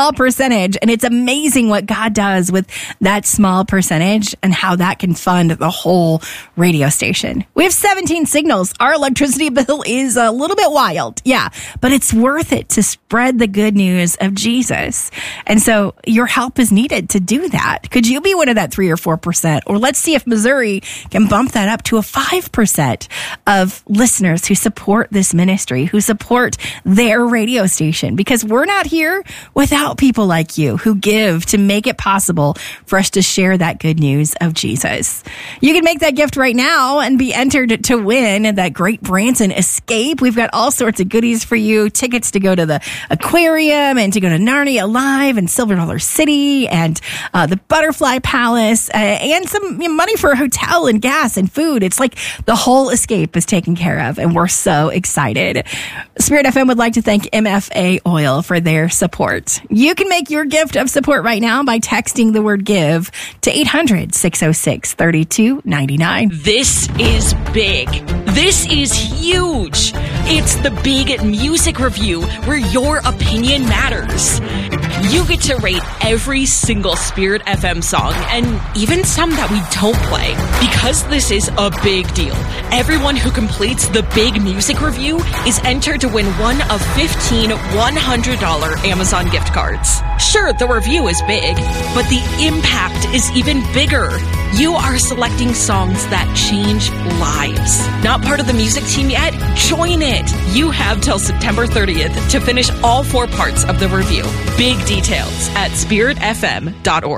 small percentage, and it's amazing what God does with that small percentage and how that can fund the whole radio station. We have 17 signals. Our electricity bill is a little bit wild, yeah, but it's worth it to spread the good news of Jesus. And so your help is needed to do that. Could you be one of that 3 or 4%? Or let's see if Missouri can bump that up to a 5% of listeners who support this ministry, who support their radio station, because we're not here without people like you who give to make it possible for us to share that good news of Jesus. You can make that gift right now and be entered to win that great Branson Escape. We've got all sorts of goodies for you, tickets to go to the aquarium and to go to Narnia Live and Silver Dollar City and the Butterfly Palace and some money for a hotel and gas and food. It's like the whole escape is taken care of, and we're so excited. Spirit FM would like to thank MFA Oil for their support. You can make your gift of support right now by texting the word GIVE to 800-606-3299. This is big. This is huge. It's the big music review where your opinion matters. You get to rate every single Spirit FM song and even some that we don't play. Because this is a big deal, everyone who completes the big music review is entered to win one of 15 $100 Amazon gift cards. Sure, the review is big, but the impact is even bigger. You are selecting songs that change lives. Not part of the music team yet? Join it. You have till September 30th to finish all 4 parts of the review. Big details at spiritfm.org.